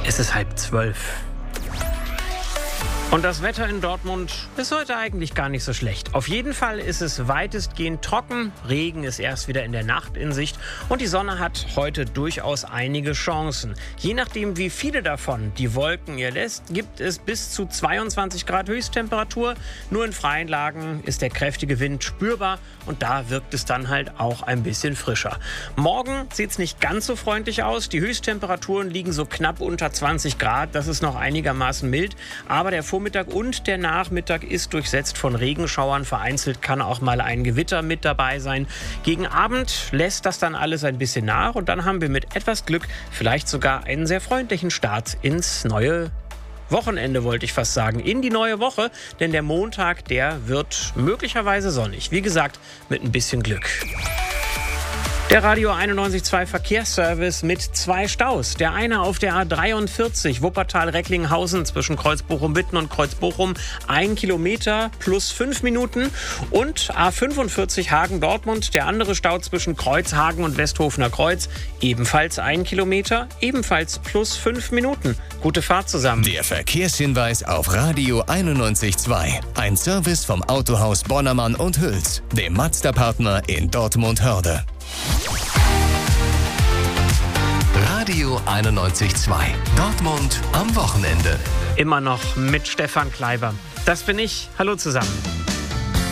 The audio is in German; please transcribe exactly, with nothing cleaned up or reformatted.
Es ist halb zwölf. Und das Wetter in Dortmund ist heute eigentlich gar nicht so schlecht. Auf jeden Fall ist es weitestgehend trocken. Regen ist erst wieder in der Nacht in Sicht. Und die Sonne hat heute durchaus einige Chancen. Je nachdem, wie viele davon die Wolken ihr lässt, gibt es bis zu zweiundzwanzig Grad Höchsttemperatur. Nur in freien Lagen ist der kräftige Wind spürbar. Und da wirkt es dann halt auch ein bisschen frischer. Morgen sieht es nicht ganz so freundlich aus. Die Höchsttemperaturen liegen so knapp unter zwanzig Grad. Das ist noch einigermaßen mild. Aber der Vormittag und der Nachmittag ist durchsetzt von Regenschauern. Vereinzelt kann auch mal ein Gewitter mit dabei sein. Gegen Abend lässt das dann alles ein bisschen nach. Und dann haben wir mit etwas Glück vielleicht sogar einen sehr freundlichen Start ins neue Wochenende, wollte ich fast sagen, in die neue Woche. Denn der Montag, der wird möglicherweise sonnig. Wie gesagt, mit ein bisschen Glück. Der Radio einundneunzig Komma zwei Verkehrsservice mit zwei Staus. Der eine auf der A dreiundvierzig Wuppertal-Recklinghausen zwischen Kreuzbochum-Witten und Kreuzbochum. Ein Kilometer plus fünf Minuten. Und A fünfundvierzig Hagen-Dortmund. Der andere Stau zwischen Kreuzhagen und Westhofener Kreuz. Ebenfalls ein Kilometer, ebenfalls plus fünf Minuten. Gute Fahrt zusammen. Der Verkehrshinweis auf Radio einundneunzig Komma zwei. Ein Service vom Autohaus Bonnermann und Hüls, dem Mazda-Partner in Dortmund-Hörde. Radio einundneunzig Komma zwei. Dortmund am Wochenende. Immer noch mit Stefan Kleiber. Das bin ich. Hallo zusammen.